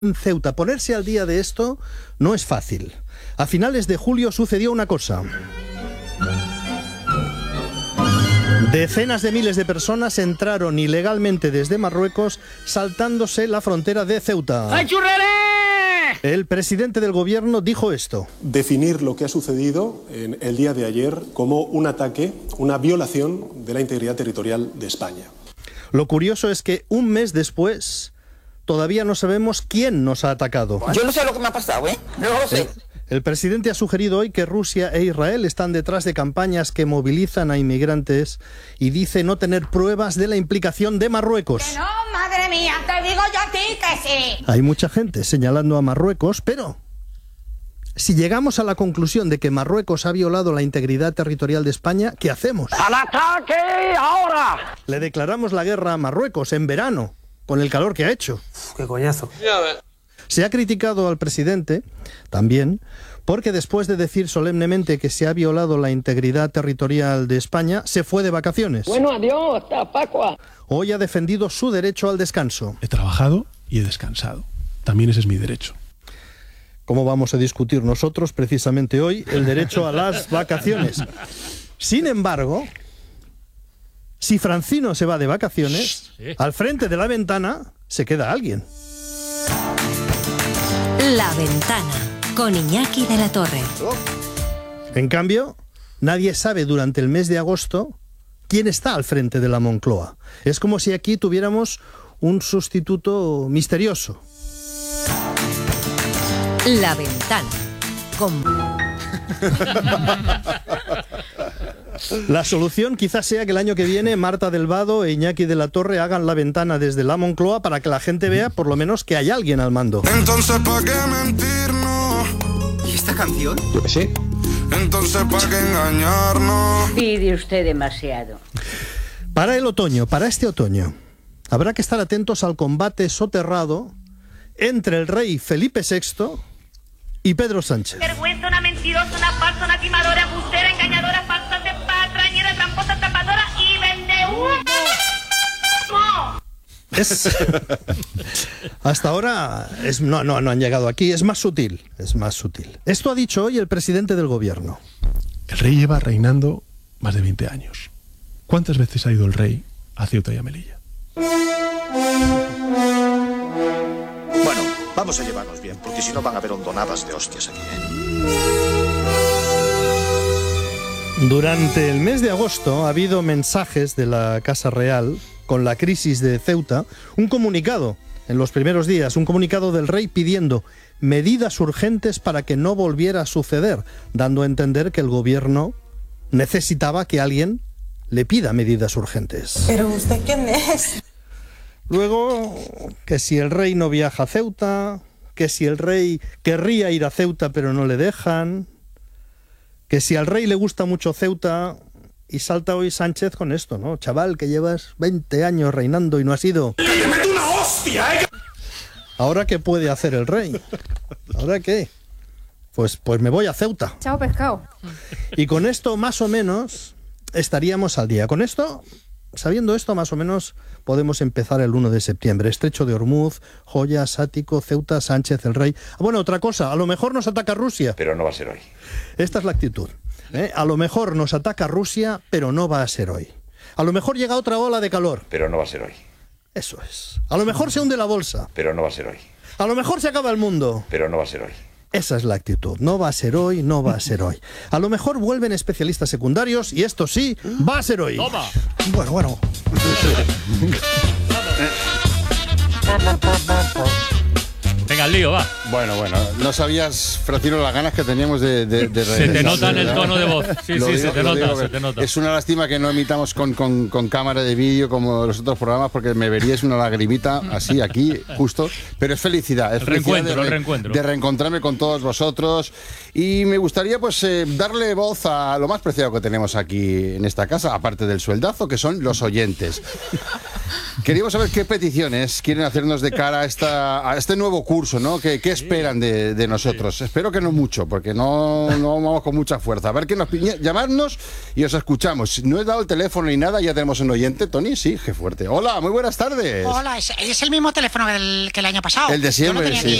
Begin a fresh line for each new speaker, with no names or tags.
en Ceuta. Ponerse al día de esto no es fácil. A finales de julio sucedió una cosa. Decenas de miles de personas entraron ilegalmente desde Marruecos, saltándose la frontera de Ceuta.
¡Ay, churrere!
El presidente del gobierno dijo esto.
Definir lo que ha sucedido en el día de ayer como un ataque, una violación de la integridad territorial de España.
Lo curioso es que un mes después todavía no sabemos quién nos ha atacado.
Yo no sé lo que me ha pasado, ¿eh? No lo sé.
El presidente ha sugerido hoy que Rusia e Israel están detrás de campañas que movilizan a inmigrantes y dice no tener pruebas de la implicación de Marruecos.
Que no, madre mía, te digo yo a ti que sí.
Hay mucha gente señalando a Marruecos, pero si llegamos a la conclusión de que Marruecos ha violado la integridad territorial de España, ¿qué hacemos?
¡Al ataque ahora!
Le declaramos la guerra a Marruecos en verano, con el calor que ha hecho.
¡Qué coñazo!
Se ha criticado al presidente, también, porque después de decir solemnemente que se ha violado la integridad territorial de España, se fue de vacaciones.
Bueno, adiós, hasta Pascua.
Hoy ha defendido su derecho al descanso.
He trabajado y he descansado. También ese es mi derecho.
¿Cómo vamos a discutir nosotros, precisamente hoy, el derecho a las vacaciones? Sin embargo, si Francino se va de vacaciones, al frente de la ventana se queda alguien.
La Ventana, con Iñaki de la Torre.
En cambio, nadie sabe durante el mes de agosto quién está al frente de la Moncloa. Es como si aquí tuviéramos un sustituto misterioso.
La Ventana, con...
La solución quizás sea que el año que viene Marta del Vado e Iñaki de la Torre hagan La Ventana desde la Moncloa para que la gente vea por lo menos que hay alguien al mando.
Entonces, ¿para qué mentirnos?
¿Y esta canción?
Yo que sé.
Entonces, ¿para qué engañarnos?
Pide usted demasiado.
Para el otoño, para este otoño, habrá que estar atentos al combate soterrado entre el rey Felipe VI y Pedro Sánchez.
Vergüenza, una mentirosa, una falsa, una timadora, embustera, engañadora, falsa, de patrañera, tramposa, tapadora y vende humo.
Hasta ahora no han llegado aquí, es más sutil. Esto ha dicho hoy el presidente del gobierno.
El rey lleva reinando más de 20 años. ¿Cuántas veces ha ido el rey a Ceuta y a Melilla?
Bueno, vamos a llevarnos bien, porque si no van a haber hondonadas de hostias aquí,
Durante el mes de agosto ha habido mensajes de la Casa Real con la crisis de Ceuta, un comunicado en los primeros días, un comunicado del rey pidiendo medidas urgentes para que no volviera a suceder, dando a entender que el gobierno necesitaba que alguien le pida medidas urgentes.
¿Pero usted quién es?
Luego, que si el rey no viaja a Ceuta, que si el rey querría ir a Ceuta pero no le dejan, que si al rey le gusta mucho Ceuta, y salta hoy Sánchez con esto, ¿no? Chaval, que llevas 20 años reinando y no has ido.
¡Que le meto una hostia,
¿Ahora qué puede hacer el rey? ¿Ahora qué? Pues me voy a Ceuta.
Chao, pescado.
Y con esto más o menos estaríamos al día. Con esto, sabiendo esto más o menos, podemos empezar el 1 de septiembre. Estrecho de Ormuz, Joyas, Ático, Ceuta, Sánchez, el rey. Bueno, otra cosa, a lo mejor nos ataca Rusia.
Pero no va a ser hoy.
Esta es la actitud. A lo mejor nos ataca Rusia, pero no va a ser hoy. A lo mejor llega otra ola de calor.
Pero no va a ser hoy.
Eso es. A lo mejor se hunde la bolsa.
Pero no va a ser hoy.
A lo mejor se acaba el mundo.
Pero no va a ser hoy.
Esa es la actitud. No va a ser hoy, no va a ser hoy. A lo mejor vuelven especialistas secundarios y esto sí, va a ser hoy.
¡Toma!
Bueno.
Venga, al lío, va.
Bueno, no sabías, Francino, las ganas que teníamos de
Se te nota en el tono de voz. Sí, se te nota.
Es una lástima que no emitamos con cámara de vídeo como los otros programas, porque me veríais una lagrimita así aquí, justo. Pero es felicidad. Es
el
reencuentro. De reencontrarme con todos vosotros. Y me gustaría pues darle voz a lo más preciado que tenemos aquí en esta casa, aparte del sueldazo, que son los oyentes. Queríamos saber qué peticiones quieren hacernos de cara a este nuevo curso, ¿no? ¿Qué esperan de nosotros. Espero que no mucho, porque no vamos con mucha fuerza. A ver qué nos llamadnos y os escuchamos. No he dado el teléfono ni nada, ya tenemos un oyente. Tony, sí, qué fuerte. Hola, muy buenas tardes.
Hola, es el mismo teléfono que el año pasado.
El de siempre,
Yo lo tenía
sí.
aquí